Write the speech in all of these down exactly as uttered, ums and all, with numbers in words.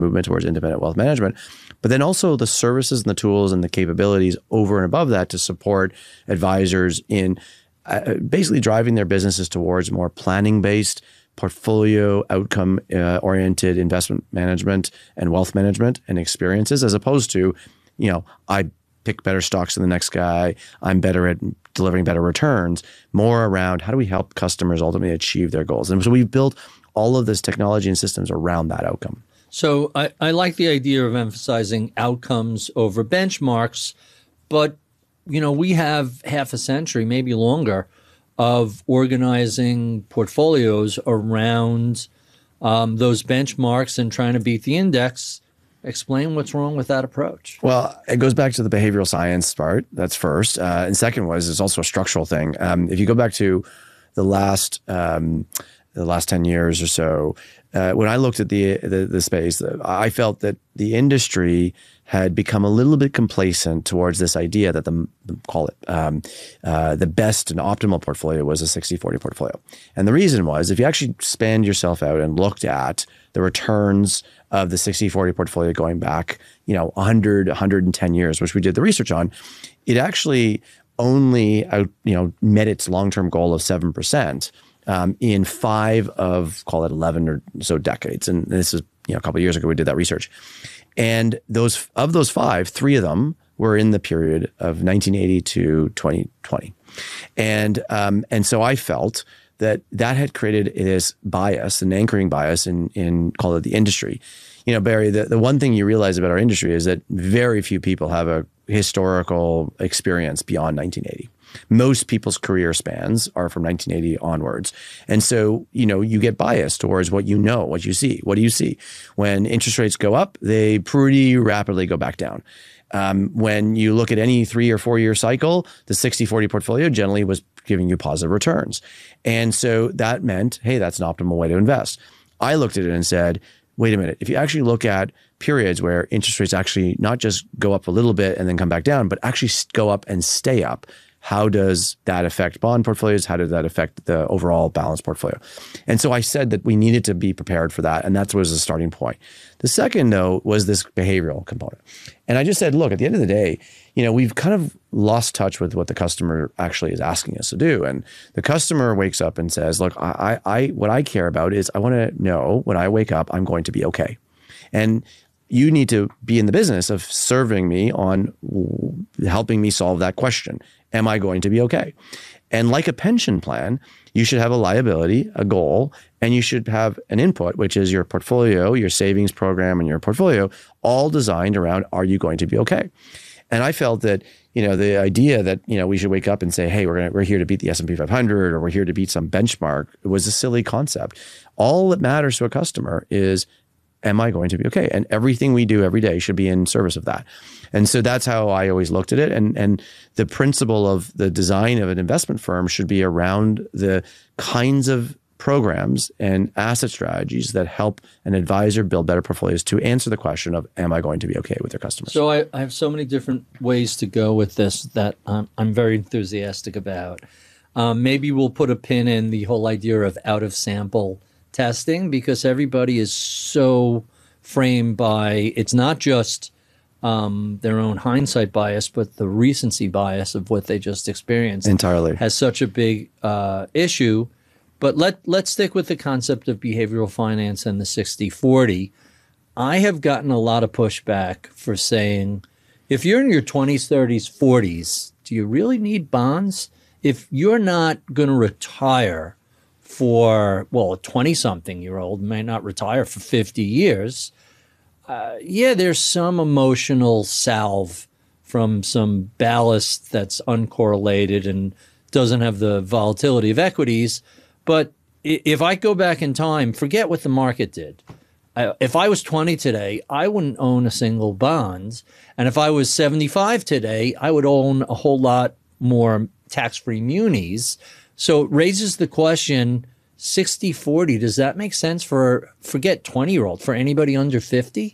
movement towards independent wealth management, but then also the services and the tools and the capabilities over and above that to support advisors in uh, basically driving their businesses towards more planning-based, portfolio outcome uh, oriented investment management and wealth management and experiences, as opposed to, you know, I pick better stocks than the next guy, I'm better at delivering better returns, more around how do we help customers ultimately achieve their goals. And so we've built all of this technology and systems around that outcome. So I, I like the idea of emphasizing outcomes over benchmarks, but, you know, we have half a century, maybe longer, of organizing portfolios around um, those benchmarks and trying to beat the index. Explain what's wrong with that approach. Well, it goes back to the behavioral science part. That's first. Uh, and second was, it's also a structural thing. Um, if you go back to the last um, the last ten years or so, uh, when I looked at the, the, the space, I felt that the industry had become a little bit complacent towards this idea that the, call it, um, uh, the best and optimal portfolio was a sixty forty portfolio. And the reason was, if you actually spanned yourself out and looked at the returns of the sixty forty portfolio going back, you know, one hundred, one hundred ten years, which we did the research on, it actually only out, you know, met its long-term goal of seven percent um, in five of, call it eleven or so decades. And this is, you know, a couple of years ago we did that research. And those of those five, three of them were in the period of nineteen eighty to twenty twenty. And um, and so I felt that that had created this bias, an anchoring bias in, in call it the industry. You know, Barry, the, the one thing you realize about our industry is that very few people have a historical experience beyond nineteen eighty. Most people's career spans are from nineteen eighty onwards. And so, you know, you get biased towards what you know, what you see. What do you see? When interest rates go up, they pretty rapidly go back down. Um, when you look at any three or four year cycle, the sixty forty portfolio generally was giving you positive returns. And so that meant, hey, that's an optimal way to invest. I looked at it and said, wait a minute, if you actually look at periods where interest rates actually not just go up a little bit and then come back down, but actually go up and stay up, how does that affect bond portfolios? How does that affect the overall balanced portfolio? And so I said that we needed to be prepared for that. And that was the starting point. The second, though, was this behavioral component. And I just said, look, at the end of the day, you know, we've kind of lost touch with what the customer actually is asking us to do. And the customer wakes up and says, look, I, I, what I care about is I want to know when I wake up, I'm going to be okay. And you need to be in the business of serving me on helping me solve that question. Am I going to be okay? And like a pension plan, you should have a liability, a goal, and you should have an input, which is your portfolio, your savings program, and your portfolio, all designed around, are you going to be okay? And I felt that, you know, the idea that, you know, we should wake up and say, hey, we're gonna, we're here to beat the S and P five hundred, or we're here to beat some benchmark, was a silly concept. All that matters to a customer is, am I going to be okay? And everything we do every day should be in service of that. And so that's how I always looked at it. And, and the principle of the design of an investment firm should be around the kinds of programs and asset strategies that help an advisor build better portfolios to answer the question of, am I going to be okay with their customers? So I, I have so many different ways to go with this that um, I'm very enthusiastic about. Um, maybe we'll put a pin in the whole idea of out of sample testing, because everybody is so framed by, it's not just um, their own hindsight bias, but the recency bias of what they just experienced. Entirely. Has such a big uh, issue. But let, let's stick with the concept of behavioral finance and the sixty forty. I have gotten a lot of pushback for saying, if you're in your twenties, thirties, forties, do you really need bonds? If you're not going to retire for, well, a twenty-something-year-old may not retire for fifty years. Uh, yeah, there's some emotional salve from some ballast that's uncorrelated and doesn't have the volatility of equities. But if I go back in time, forget what the market did. I, if I was twenty today, I wouldn't own a single bond. And if I was seventy-five today, I would own a whole lot more tax-free munis. So it raises the question, sixty forty, does that make sense for, forget twenty-year-old, for anybody under fifty?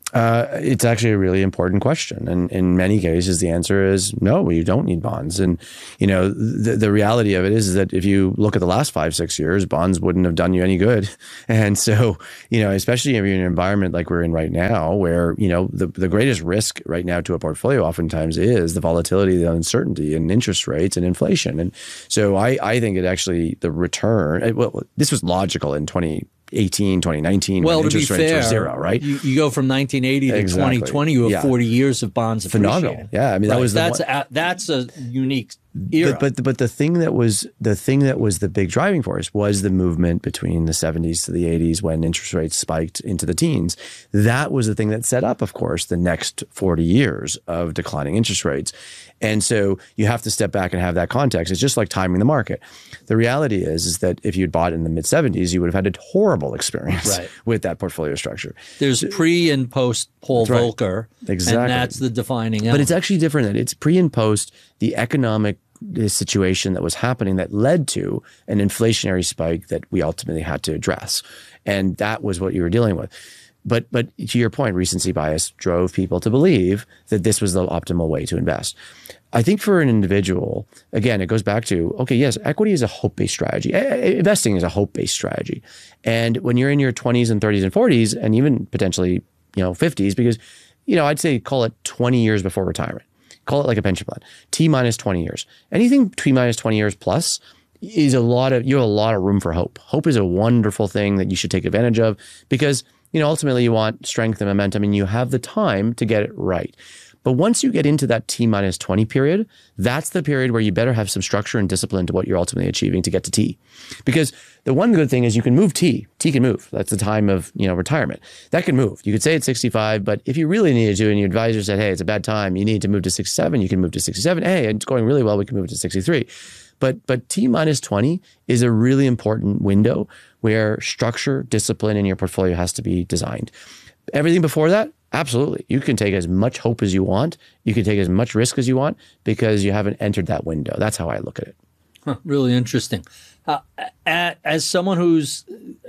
Uh, it's actually a really important question. And in many cases, the answer is no, you don't need bonds. And, you know, the, the reality of it is, is that if you look at the last five, six years, bonds wouldn't have done you any good. And so, you know, especially if you're in an environment like we're in right now, where, you know, the, the greatest risk right now to a portfolio oftentimes is the volatility, the uncertainty in interest rates and inflation. And so I, I think it actually, the return, well, this was logical in twenty eighteen, twenty nineteen, well, when to be interest rates fair, were zero, right? You, you go from nineteen eighty to Exactly. twenty twenty, you have Yeah. forty years of bonds appreciating. Phenomenal. Yeah, I mean, that Right. was the that's one. a, that's a unique era. But, but but the thing that was the thing that was the big driving force was the movement between the seventies to the eighties when interest rates spiked into the teens. That was the thing that set up, of course, the next forty years of declining interest rates. And so you have to step back and have that context. It's just like timing the market. The reality is, is that if you'd bought in the mid seventies, you would have had a horrible experience Right. with that portfolio structure. There's pre and post Paul That's right. Volcker, Exactly. and that's the defining element. But it's actually different. It's pre and post the economic situation that was happening that led to an inflationary spike that we ultimately had to address. And that was what you were dealing with. But but to your point, recency bias drove people to believe that this was the optimal way to invest. I think for an individual, again, it goes back to, okay, yes, equity is a hope-based strategy. Investing is a hope-based strategy. And when you're in your twenties and thirties and forties, and even potentially, you know, fifties, because, you know, I'd say call it twenty years before retirement. Call it like a pension plan. T minus twenty years. Anything T minus twenty years plus is a lot of, you have a lot of room for hope. Hope is a wonderful thing that you should take advantage of because, you know, ultimately you want strength and momentum and you have the time to get it right. But once you get into that T minus twenty period, that's the period where you better have some structure and discipline to what you're ultimately achieving to get to T. Because the one good thing is you can move T. T can move. That's the time of, you know, retirement. That can move. You could say it's sixty-five, but if you really needed to and your advisor said, hey, it's a bad time, you need to move to sixty-seven, you can move to sixty-seven. Hey, it's going really well, we can move it to sixty-three. But but T minus twenty is a really important window where structure, discipline in your portfolio has to be designed. Everything before that, absolutely. You can take as much hope as you want. You can take as much risk as you want because you haven't entered that window. That's how I look at it. Huh, really interesting. Uh, as someone who's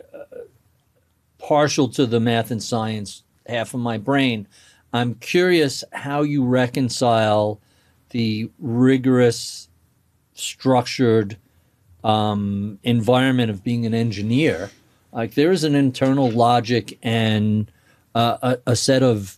partial to the math and science, half of my brain, I'm curious how you reconcile the rigorous, structured um, environment of being an engineer. Like there is an internal logic and uh, a, a set of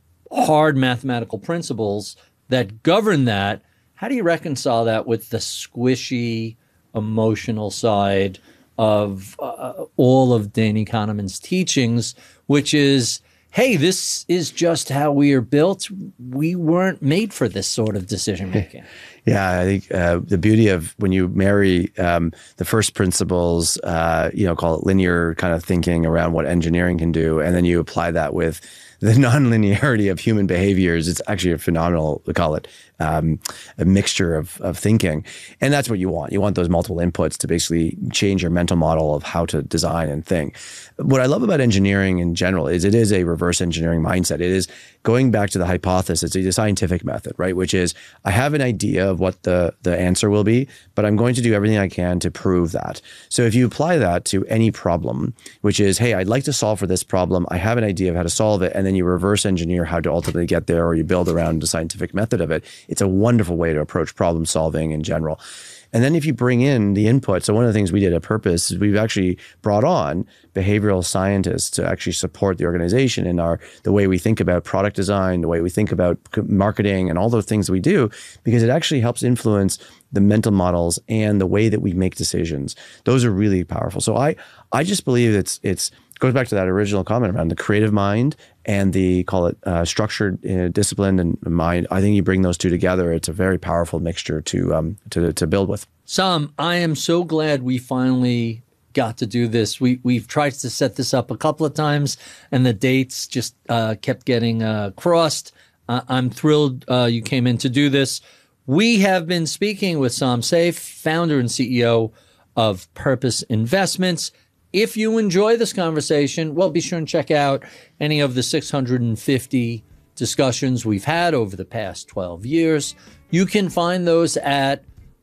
hard mathematical principles that govern that. How do you reconcile that with the squishy, emotional side of uh, all of Danny Kahneman's teachings, which is, hey, this is just how we are built. We weren't made for this sort of decision making. Yeah, I think uh, the beauty of when you marry um, the first principles, uh, you know, call it linear kind of thinking around what engineering can do, and then you apply that with the nonlinearity of human behaviors, it's actually a phenomenal, we call it, um, a mixture of, of thinking. And that's what you want. You want those multiple inputs to basically change your mental model of how to design and think. What I love about engineering in general is it is a reverse engineering mindset. It is going back to the hypothesis. It's a scientific method, right? Which is I have an idea of what the, the answer will be, but I'm going to do everything I can to prove that. So if you apply that to any problem, which is, hey, I'd like to solve for this problem. I have an idea of how to solve it. And then you reverse engineer how to ultimately get there, or you build around the scientific method of it. It's a wonderful way to approach problem solving in general. And then if you bring in the input, so one of the things we did at Purpose is we've actually brought on behavioral scientists to actually support the organization in our the way we think about product design, the way we think about marketing, and all those things that we do, because it actually helps influence the mental models and the way that we make decisions. Those are really powerful. So I I just believe it's it's goes back to that original comment around the creative mind and the, call it uh, structured, uh, disciplined and mind. I think you bring those two together, it's a very powerful mixture to um, to to build with. Sam, I am so glad we finally got to do this. We we've tried to set this up a couple of times, and the dates just uh, kept getting uh, crossed. Uh, I'm thrilled uh, you came in to do this. We have been speaking with Sam Saif, founder and C E O of Purpose Investments. If you enjoy this conversation, well, be sure and check out any of the six hundred fifty discussions we've had over the past twelve years. You can find those at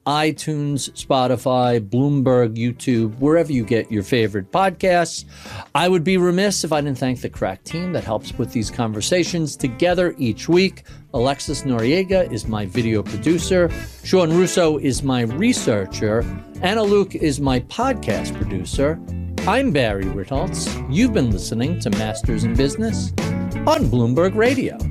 iTunes, Spotify, Bloomberg, YouTube, wherever you get your favorite podcasts. I would be remiss if I didn't thank the crack team that helps put these conversations together each week. Alexis Noriega is my video producer. Sean Russo is my researcher. Anna Luke is my podcast producer. I'm Barry Ritholtz. You've been listening to Masters in Business on Bloomberg Radio.